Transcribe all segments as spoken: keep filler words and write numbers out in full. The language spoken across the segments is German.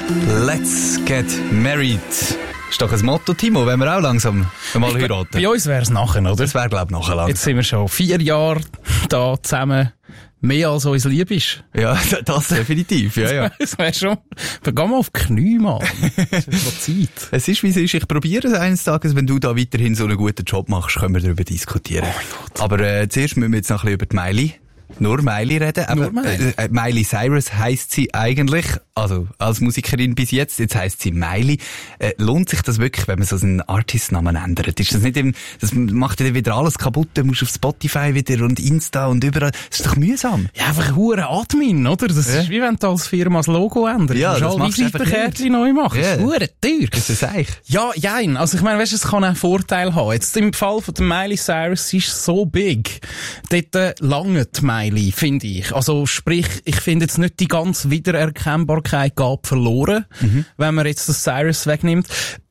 Let's get married. Ist doch ein Motto, Timo, wenn wir auch langsam mal heiraten. Bei uns wäre es nachher, oder? Das wäre, glaube ich, nachher langsam. Jetzt sind wir schon vier Jahre da zusammen. Mehr als uns lieb ist. Ja, das definitiv, ja, ja. Das wäre schon... Wir gehen mal auf die Knie, Mann. Das ist noch Zeit. Es ist, wie es ist. Ich probiere es eines Tages. Wenn du da weiterhin so einen guten Job machst, können wir darüber diskutieren. Oh mein Gott. Aber äh, zuerst müssen wir jetzt noch ein bisschen über die Miley. Nur Miley reden. Nur Miley. Äh, äh, Miley Cyrus heisst sie eigentlich, also als Musikerin bis jetzt, jetzt heisst sie Miley. Äh, lohnt sich das wirklich, wenn man so einen Artistnamen ändert? Ist das nicht eben, das macht ja wieder alles kaputt, du musst auf Spotify wieder und Insta und überall. Das ist doch mühsam. Ja, einfach hure Admin, oder? Das ja. ist wie wenn du als Firma das Logo änderst. Ja, du das musst alle Visitenkärtchen neu machen. Ja. Das ist hure teuer. Das ist eigentlich. Ja, jein. Also ich meine, weißt du, es kann einen Vorteil haben. Jetzt im Fall von der Miley Cyrus, sie ist so big. Dort äh, lange die Miley, finde ich. Also sprich, ich finde jetzt nicht die ganze Wiedererkennbarkeit gab verloren, mhm. wenn man jetzt das Cyrus wegnimmt.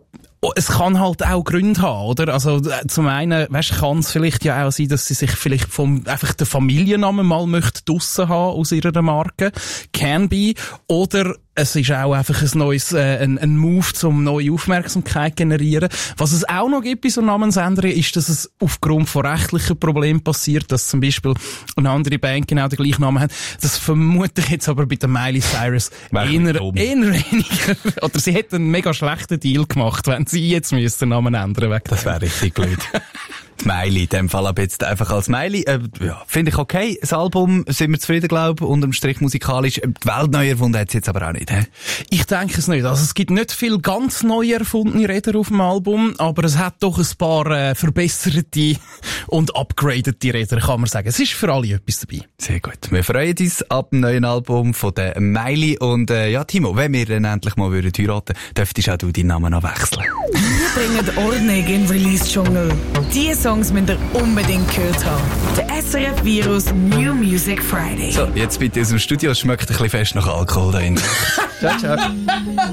Es kann halt auch Gründe haben, oder? Also, zum einen, weißt, kann es vielleicht ja auch sein, dass sie sich vielleicht vom, einfach den Familiennamen mal möchte draussen haben aus ihrer Marke. Can be. Oder es ist auch einfach ein neues, äh, ein, ein Move, um neue Aufmerksamkeit zu generieren. Was es auch noch gibt bei so Namensänderungen, ist, dass es aufgrund von rechtlichen Problemen passiert, dass zum Beispiel eine andere Band genau den gleichen Namen hat. Das vermute ich jetzt aber bei der Miley Cyrus eher, eher weniger. Oder sie hätte einen mega schlechten Deal gemacht, wenn sie jetzt müsste den Namen ändern müsste. Das wäre richtig blöd. Die Miley, in dem Fall aber jetzt einfach als Miley. Äh, ja, finde ich okay. Das Album sind wir zufrieden, glaube ich, unterm Strich musikalisch. Die Welt neu erfunden hat es jetzt aber auch nicht, he? Ich denke es nicht. Also es gibt nicht viel ganz neu erfundene Räder auf dem Album, aber es hat doch ein paar äh, verbesserte und upgradete Räder, kann man sagen. Es ist für alle etwas dabei. Sehr gut. Wir freuen uns ab dem neuen Album von der Miley. Und äh, ja, Timo, wenn wir dann endlich mal würden heiraten, dürftest auch du deinen Namen noch wechseln. Wir bringen Ordnung in Release-Dschungel. Die Songs müsst ihr unbedingt gehört haben. Der S R F Virus New Music Friday. So, jetzt bitte aus dem Studio. Es schmeckt ein bisschen fest nach Alkohol da drin. Ciao, ciao.